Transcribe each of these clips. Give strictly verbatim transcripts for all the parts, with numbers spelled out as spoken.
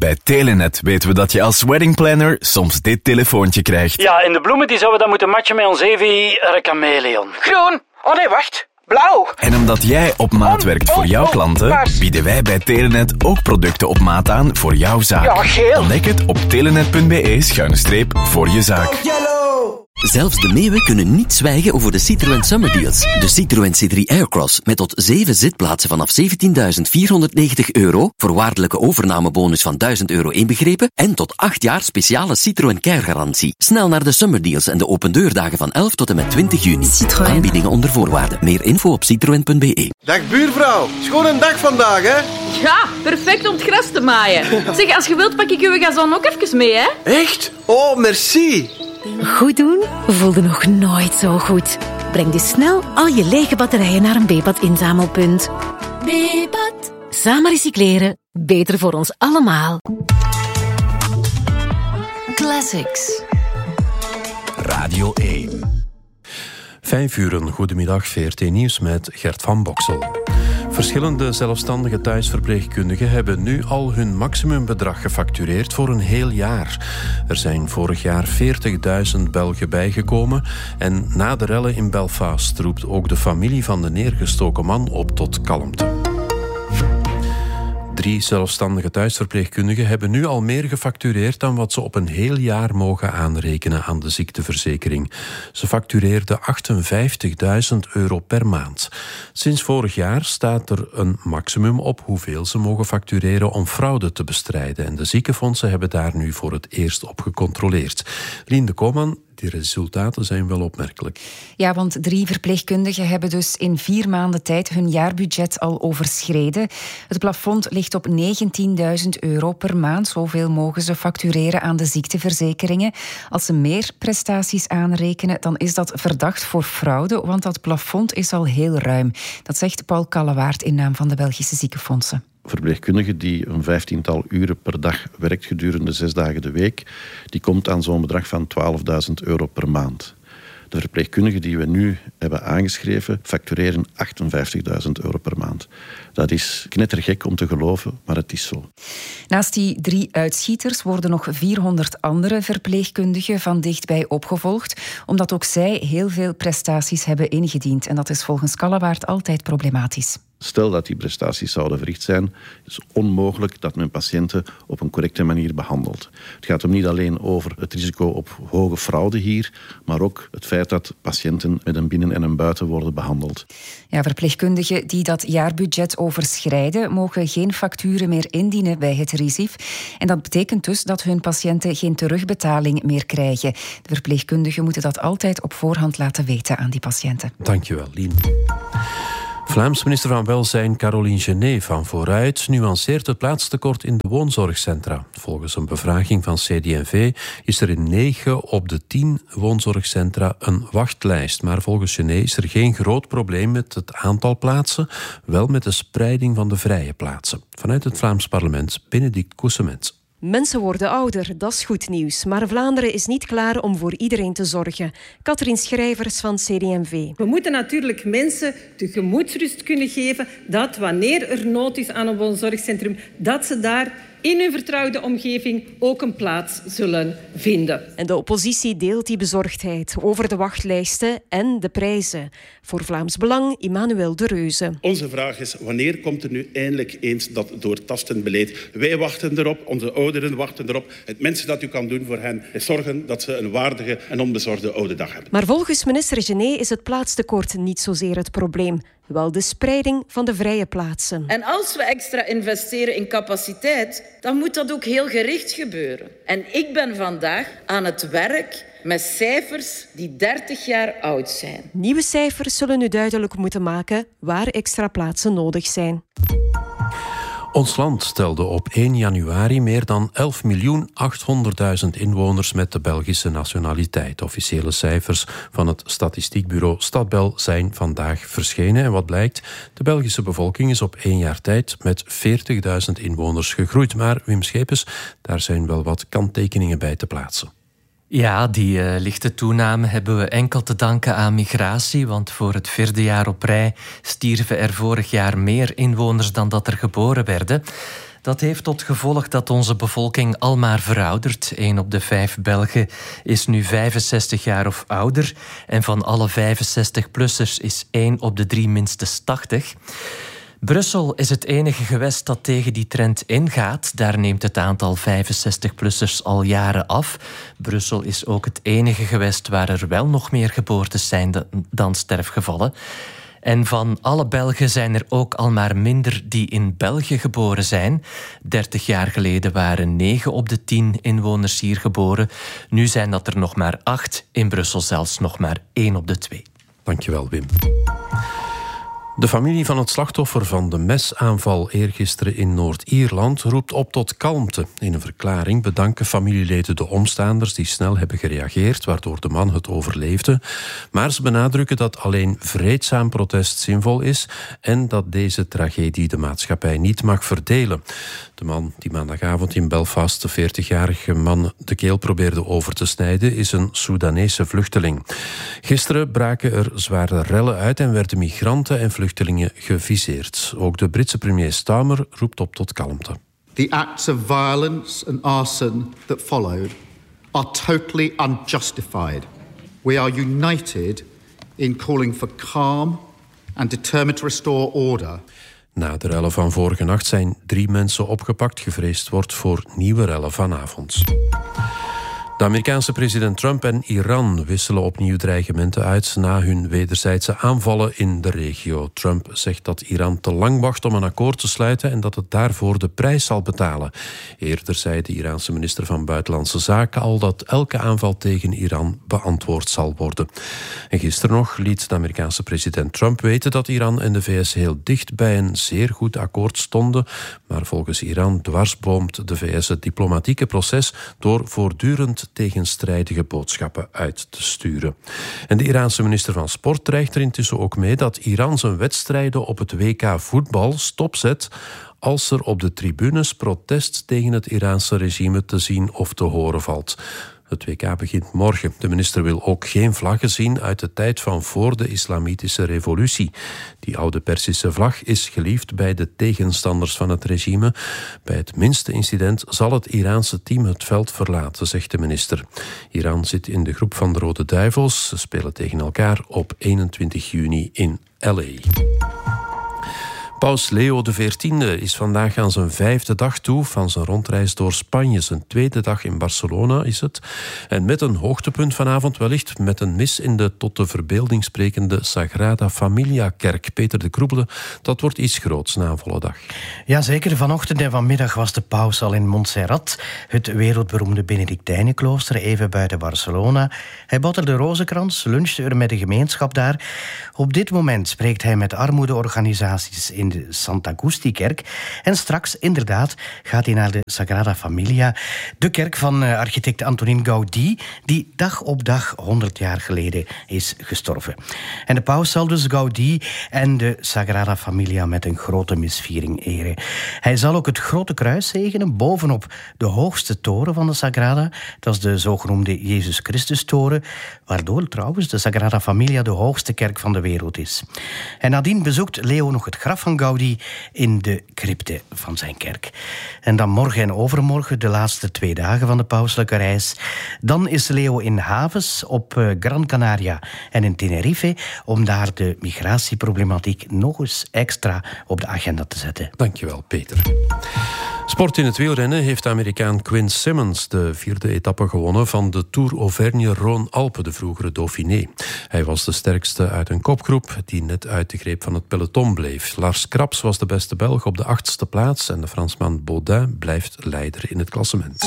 Bij Telenet weten we dat je als weddingplanner soms dit telefoontje krijgt. Ja, en de bloemen die zouden we dan moeten matchen met ons Evi chameleon. Groen. Oh nee, wacht. Blauw. En omdat jij op maat werkt voor jouw klanten, bieden wij bij Telenet ook producten op maat aan voor jouw zaak. Ja, geel. Ontdek het op telenet.be schuine streep voor je zaak. Zelfs de meeuwen kunnen niet zwijgen over de Citroën Summer Deals. De Citroën C drie Aircross met tot zeven zitplaatsen vanaf zeventienduizend vierhonderdnegentig euro, voorwaardelijke overnamebonus van duizend euro inbegrepen en tot acht jaar speciale Citroën Care-garantie. Snel naar de Summer Deals en de opendeurdagen van elf tot en met twintig juni. Citroën. Aanbiedingen onder voorwaarden. Meer info op citroën.be. Dag buurvrouw, schoon een dag vandaag, hè? Ja, perfect om het gras te maaien. Zeg, als je wilt pak ik uw gazon ook even mee, hè? Echt? Oh, merci. Goed doen voelde nog nooit zo goed. Breng dus snel al je lege batterijen naar een B-pad-inzamelpunt. B-pad. Samen recycleren. Beter voor ons allemaal. Classics. Radio één. Vijf uur, een goedemiddag, V R T Nieuws met Gert van Boksel. Verschillende zelfstandige thuisverpleegkundigen hebben nu al hun maximumbedrag gefactureerd voor een heel jaar. Er zijn vorig jaar veertigduizend Belgen bijgekomen en na de rellen in Belfast roept ook de familie van de neergestoken man op tot kalmte. Drie zelfstandige thuisverpleegkundigen hebben nu al meer gefactureerd dan wat ze op een heel jaar mogen aanrekenen aan de ziekteverzekering. Ze factureerden achtenvijftigduizend euro per maand. Sinds vorig jaar staat er een maximum op hoeveel ze mogen factureren om fraude te bestrijden. En de ziekenfondsen hebben daar nu voor het eerst op gecontroleerd. Lien de Koopman, die resultaten zijn wel opmerkelijk. Ja, want drie verpleegkundigen hebben dus in vier maanden tijd hun jaarbudget al overschreden. Het plafond ligt op negentienduizend euro per maand. Zoveel mogen ze factureren aan de ziekteverzekeringen. Als ze meer prestaties aanrekenen, dan is dat verdacht voor fraude, want dat plafond is al heel ruim. Dat zegt Paul Kallewaert in naam van de Belgische ziekenfondsen. Verpleegkundige die een vijftiental uren per dag werkt gedurende zes dagen de week, die komt aan zo'n bedrag van twaalfduizend euro per maand. De verpleegkundigen die we nu hebben aangeschreven factureren achtenvijftigduizend euro per maand. Dat is knettergek om te geloven, maar het is zo. Naast die drie uitschieters worden nog vierhonderd andere verpleegkundigen van dichtbij opgevolgd, omdat ook zij heel veel prestaties hebben ingediend. En dat is volgens Kallewaert altijd problematisch. Stel dat die prestaties zouden verricht zijn, is het onmogelijk dat men patiënten op een correcte manier behandelt. Het gaat hem niet alleen over het risico op hoge fraude hier, maar ook het feit dat patiënten met een binnen- en een buiten worden behandeld. Ja, verpleegkundigen die dat jaarbudget overschrijden, mogen geen facturen meer indienen bij het R I S I F. En dat betekent dus dat hun patiënten geen terugbetaling meer krijgen. De verpleegkundigen moeten dat altijd op voorhand laten weten aan die patiënten. Dankjewel, Lien. Vlaams minister van Welzijn Caroline Genet van Vooruit nuanceert het plaatstekort in de woonzorgcentra. Volgens een bevraging van C D en V is er in negen op de tien woonzorgcentra een wachtlijst. Maar volgens Genet is er geen groot probleem met het aantal plaatsen, wel met de spreiding van de vrije plaatsen. Vanuit het Vlaams parlement, Benedict Coussement. Mensen worden ouder, dat is goed nieuws. Maar Vlaanderen is niet klaar om voor iedereen te zorgen. Katrien Schrijvers van C D en V. We moeten natuurlijk mensen de gemoedsrust kunnen geven dat wanneer er nood is aan een woonzorgcentrum, dat ze daar in hun vertrouwde omgeving ook een plaats zullen vinden. En de oppositie deelt die bezorgdheid over de wachtlijsten en de prijzen. Voor Vlaams Belang, Emmanuel de Reuze. Onze vraag is, wanneer komt er nu eindelijk eens dat doortastend beleid? Wij wachten erop, onze ouderen wachten erop. Het minste dat u kan doen voor hen is zorgen dat ze een waardige en onbezorgde oude dag hebben. Maar volgens minister Genet is het plaatstekort niet zozeer het probleem. Wel de spreiding van de vrije plaatsen. En als we extra investeren in capaciteit, dan moet dat ook heel gericht gebeuren. En ik ben vandaag aan het werk met cijfers die dertig jaar oud zijn. Nieuwe cijfers zullen nu duidelijk moeten maken waar extra plaatsen nodig zijn. Ons land stelde op één januari meer dan elf miljoen achthonderdduizend inwoners met de Belgische nationaliteit. Officiële cijfers van het statistiekbureau Stadbel zijn vandaag verschenen. En wat blijkt, de Belgische bevolking is op één jaar tijd met veertigduizend inwoners gegroeid. Maar Wim Schepens, daar zijn wel wat kanttekeningen bij te plaatsen. Ja, die uh, lichte toename hebben we enkel te danken aan migratie, want voor het vierde jaar op rij stierven er vorig jaar meer inwoners dan dat er geboren werden. Dat heeft tot gevolg dat onze bevolking almaar veroudert. Een op de vijf Belgen is nu vijfenzestig jaar of ouder. En van alle vijfenzestig-plussers is één op de drie minstens tachtig. Brussel is het enige gewest dat tegen die trend ingaat. Daar neemt het aantal vijfenzestig-plussers al jaren af. Brussel is ook het enige gewest waar er wel nog meer geboortes zijn dan sterfgevallen. En van alle Belgen zijn er ook al maar minder die in België geboren zijn. dertig jaar geleden waren negen op de tien inwoners hier geboren. Nu zijn dat er nog maar acht, in Brussel zelfs nog maar één op de twee. Dankjewel, Wim. De familie van het slachtoffer van de mesaanval eergisteren in Noord-Ierland roept op tot kalmte. In een verklaring bedanken familieleden de omstaanders die snel hebben gereageerd, waardoor de man het overleefde. Maar ze benadrukken dat alleen vreedzaam protest zinvol is en dat deze tragedie de maatschappij niet mag verdelen. De man die maandagavond in Belfast de veertigjarige man de keel probeerde over te snijden is een Soedanese vluchteling. Gisteren braken er zware rellen uit en werden migranten en vluchtelingen geviseerd. Ook de Britse premier Starmer roept op tot kalmte. The acts of violence and arson that followed are totally unjustified. We are united in calling for calm and determined to restore order. Na de rellen van vorige nacht zijn drie mensen opgepakt. Gevreesd wordt voor nieuwe rellen vanavond. De Amerikaanse president Trump en Iran wisselen opnieuw dreigementen uit na hun wederzijdse aanvallen in de regio. Trump zegt dat Iran te lang wacht om een akkoord te sluiten en dat het daarvoor de prijs zal betalen. Eerder zei de Iraanse minister van Buitenlandse Zaken al dat elke aanval tegen Iran beantwoord zal worden. En gisteren nog liet de Amerikaanse president Trump weten dat Iran en de V S heel dicht bij een zeer goed akkoord stonden. Maar volgens Iran dwarsboomt de V S het diplomatieke proces door voortdurend tegenstrijdige boodschappen uit te sturen. En de Iraanse minister van Sport dreigt er intussen ook mee dat Iran zijn wedstrijden op het W K voetbal stopzet als er op de tribunes protest tegen het Iraanse regime te zien of te horen valt. Het W K begint morgen. De minister wil ook geen vlaggen zien uit de tijd van voor de islamitische revolutie. Die oude Perzische vlag is geliefd bij de tegenstanders van het regime. Bij het minste incident zal het Iraanse team het veld verlaten, zegt de minister. Iran zit in de groep van de Rode Duivels. Ze spelen tegen elkaar op eenentwintig juni in L A. Paus Leo de veertiende is vandaag aan zijn vijfde dag toe van zijn rondreis door Spanje. Zijn tweede dag in Barcelona is het. En met een hoogtepunt vanavond wellicht met een mis in de tot de verbeelding sprekende Sagrada Familia-kerk. Peter de Kroebele, dat wordt iets groots na een volle dag. Jazeker, vanochtend en vanmiddag was de paus al in Montserrat, het wereldberoemde Benedictijnenklooster, even buiten Barcelona. Hij botterde de rozenkrans, lunchte er met de gemeenschap daar. Op dit moment spreekt hij met armoedeorganisaties in de Sant Agustí-kerk. En straks, inderdaad, gaat hij naar de Sagrada Familia, de kerk van architect Antonin Gaudí, die dag op dag honderd jaar geleden is gestorven. En de paus zal dus Gaudí en de Sagrada Familia met een grote misviering eren. Hij zal ook het grote kruis zegenen bovenop de hoogste toren van de Sagrada. Dat is de zogenoemde Jezus Christus-toren, waardoor trouwens de Sagrada Familia de hoogste kerk van de wereld is. En nadien bezoekt Leo nog het graf van Gaudí in de crypte van zijn kerk. En dan morgen en overmorgen, de laatste twee dagen van de pauselijke reis. Dan is Leo in havens op Gran Canaria en in Tenerife om daar de migratieproblematiek nog eens extra op de agenda te zetten. Dankjewel, Peter. Sport in het wielrennen heeft de Amerikaan Quinn Simmons de vierde etappe gewonnen van de Tour Auvergne-Rhône-Alpes, de vroegere Dauphiné. Hij was de sterkste uit een kopgroep die net uit de greep van het peloton bleef. Lars Kraps was de beste Belg op de achtste plaats en de Fransman Baudin blijft leider in het klassement.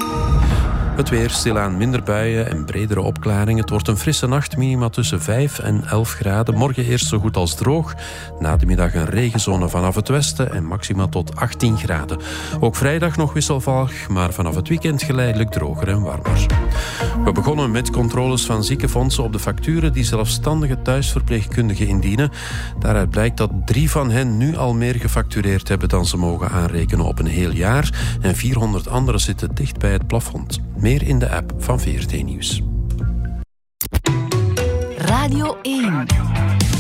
Het weer, stilaan minder buien en bredere opklaringen. Het wordt een frisse nacht, minima tussen vijf en elf graden. Morgen eerst zo goed als droog. Na de middag een regenzone vanaf het westen en maxima tot achttien graden. Ook vrijdag nog wisselvallig, maar vanaf het weekend geleidelijk droger en warmer. We begonnen met controles van ziekenfondsen op de facturen die zelfstandige thuisverpleegkundigen indienen. Daaruit blijkt dat drie van hen nu al meer gefactureerd hebben dan ze mogen aanrekenen op een heel jaar. En vierhonderd anderen zitten dicht bij het plafond. Meer in de app van V R T Nieuws. Radio één.